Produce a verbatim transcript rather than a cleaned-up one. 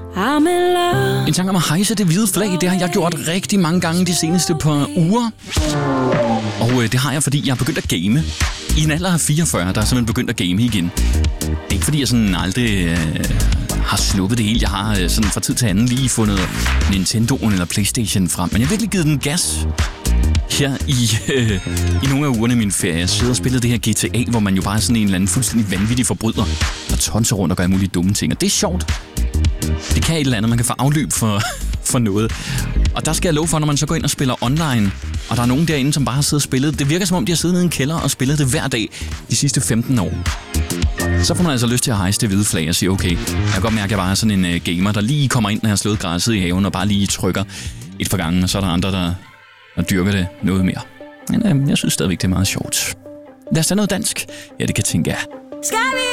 I'm in love. En sang om at hejse det hvide flag, det har jeg gjort rigtig mange gange de seneste par uger. Og øh, det har jeg, fordi jeg har begyndt at game. I en alder af fireogfyrre, der er simpelthen begyndt at game igen. Det er ikke fordi, jeg sådan aldrig øh, har sluppet det hele. Jeg har øh, sådan fra tid til anden lige fundet Nintendoen eller PlayStation frem. Men jeg har virkelig givet den gas her i, øh, i nogle af ugerne i min ferie. Jeg sidder og spiller det her G T A, hvor man jo bare er sådan en eller anden fuldstændig vanvittig forbryder, der tonser rundt og gør mulige dumme ting. Og det er sjovt. Det kan et eller andet, man kan få afløb for, for noget. Og der skal jeg love for, når man så går ind og spiller online, og der er nogen derinde, som bare har siddet og spillet. Det virker som om, de har siddet nede i en kælder og spillet det hver dag de sidste femten år. Så får man altså lyst til at hejse det hvide flag og sige, okay, jeg kan godt mærke, at jeg bare er sådan en uh, gamer, der lige kommer ind, når jeg har slået græsset i haven, og bare lige trykker et par gange, og så er der andre, der, der dyrker det noget mere. Men uh, jeg synes stadigvæk, det er meget sjovt. Lad os tage noget dansk. Ja, det kan tænke jeg.